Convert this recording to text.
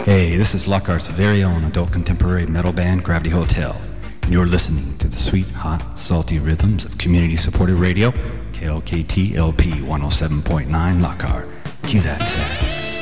Hey, this is Lockhart's very own adult contemporary metal band, Gravity Hotel. And you're listening to the sweet, hot, salty rhythms of community-supported radio, KLKT LP 107.9 Lockhart. Cue that sax.